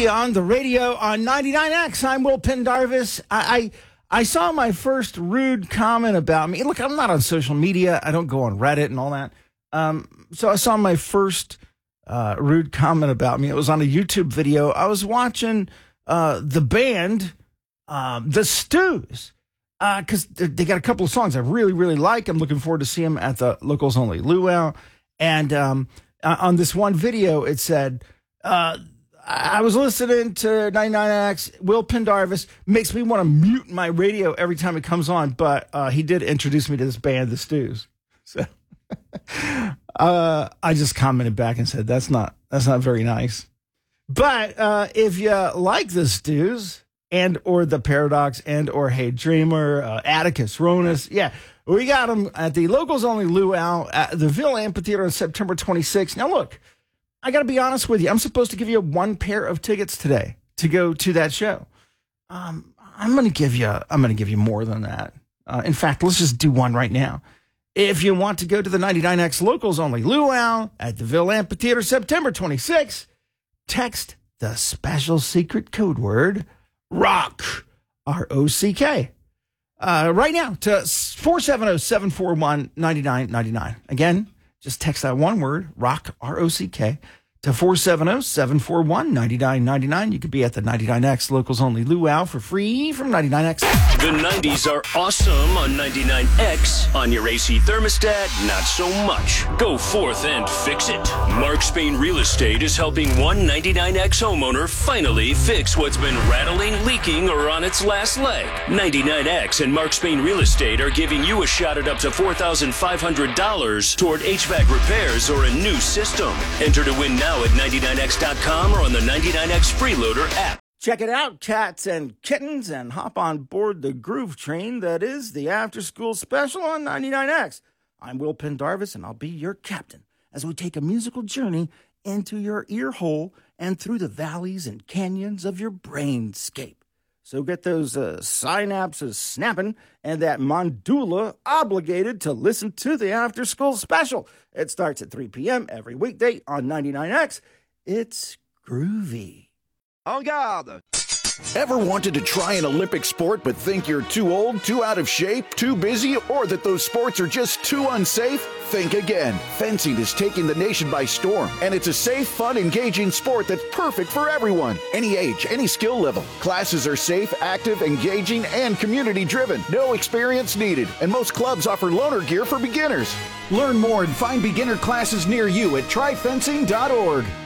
Groovy on the radio on 99X. I'm Will Pendarvis. I saw my first rude comment about me. Look, I'm not on social media. I don't go on Reddit and all that. So I saw my first rude comment about me. It was on a YouTube video. I was watching the band, The Stews, because they got a couple of songs I really, really like. I'm looking forward to see them at the Locals Only Luau. And on this one video, it said, I was listening to 99X. Will Pendarvis makes me want to mute my radio every time it comes on, but he did introduce me to this band, The Stews. So I just commented back and said, that's not very nice. But if you like The Stews and or The Paradox and or Hey Dreamer, Atticus, Ronas, yeah, we got them at the Locals Only Luau at the Ville Amphitheater on September 26th. Now, look, I got to be honest with you. I'm supposed to give you one pair of tickets today to go to that show. I'm going to give you more than that. In fact, let's just do one right now. If you want to go to the 99X Locals Only Luau at the Ville Amphitheater September 26th, text the special secret code word ROCK, R-O-C-K. Right now to 470-741-9999. Again, just text that one word, ROCK, R-O-C-K, to 470-741-9999. You could be at the 99X Locals Only Luau for free from 99X. The 90s are awesome on 99X. On your AC thermostat, not so much. Go forth and fix it. Mark Spain Real Estate is helping one 99X homeowner finally fix what's been rattling, leaking, or on its last leg. 99X and Mark Spain Real Estate are giving you a shot at up to $4,500 toward HVAC repairs or a new system. Enter to win now at 99X.com or on the 99X Freeloader app. Check it out, cats and kittens, and hop on board the groove train that is the after-school special on 99X. I'm Will Pendarvis, and I'll be your captain as we take a musical journey into your ear hole and through the valleys and canyons of your brainscape. So get those synapses snapping and that mandula obligated to listen to the after-school special. It starts at 3 p.m. every weekday on 99X. It's groovy. En garde! Ever wanted to try an Olympic sport but think you're too old, too out of shape, too busy, or that those sports are just too unsafe? Think again. Fencing is taking the nation by storm, and it's a safe, fun, engaging sport that's perfect for everyone. Any age, any skill level. Classes are safe, active, engaging, and community-driven. No experience needed, and most clubs offer loaner gear for beginners. Learn more and find beginner classes near you at tryfencing.org.